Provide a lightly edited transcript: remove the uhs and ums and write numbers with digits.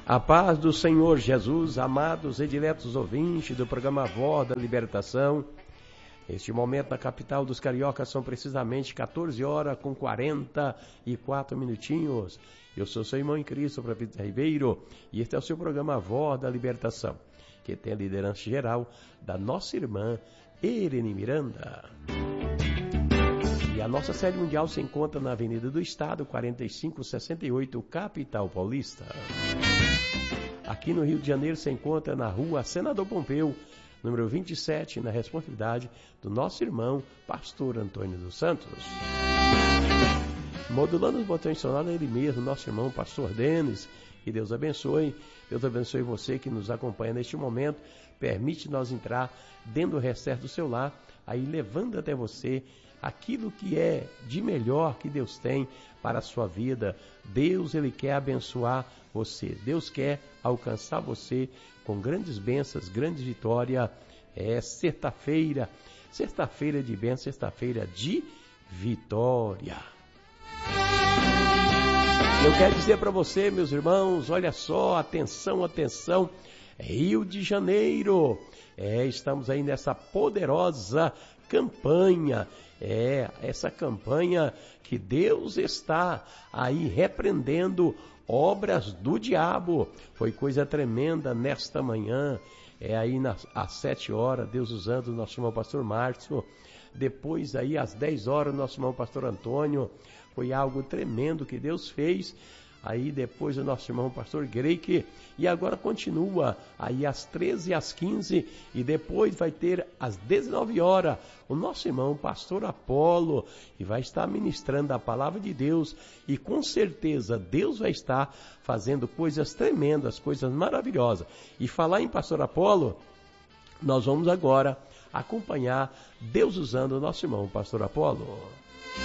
A paz do Senhor Jesus, amados e diletos ouvintes do programa Voz da Libertação. Este momento na capital dos cariocas são precisamente 14 horas com 44 minutinhos. Eu sou seu irmão em Cristo, Profeta Ribeiro, e este é o seu programa Voz da Libertação, que tem a liderança geral da nossa irmã Irene Miranda. E a nossa sede mundial se encontra na Avenida do Estado, 4568, capital paulista. Aqui no Rio de Janeiro se encontra na rua Senador Pompeu, número 27, na responsabilidade do nosso irmão, pastor Antônio dos Santos. Modulando os botões sonoros, ele mesmo, nosso irmão, pastor Denis. Que Deus abençoe. Deus abençoe você que nos acompanha neste momento. Permite nós entrar dentro do recerto do seu lar, aí levando até você aquilo que é de melhor que Deus tem para a sua vida. Deus, Ele quer abençoar você. Deus quer alcançar você com grandes bênçãos, grandes vitórias. É sexta-feira de bênção, sexta-feira de vitória. Eu quero dizer para você, meus irmãos, olha só, atenção, atenção, Rio de Janeiro. Estamos aí nessa poderosa campanha. Essa campanha que Deus está aí repreendendo obras do diabo. Foi coisa tremenda nesta manhã. Aí às 7 horas, Deus usando o nosso irmão pastor Márcio. Depois aí às 10 horas, nosso irmão pastor Antônio. Foi algo tremendo que Deus fez. Aí depois o nosso irmão pastor Greike, e agora continua aí às 13 e às 15, e depois vai ter às 19 horas o nosso irmão pastor Apolo, e vai estar ministrando a palavra de Deus, e com certeza Deus vai estar fazendo coisas tremendas, coisas maravilhosas. E falar em pastor Apolo, nós vamos agora acompanhar Deus usando o nosso irmão pastor Apolo.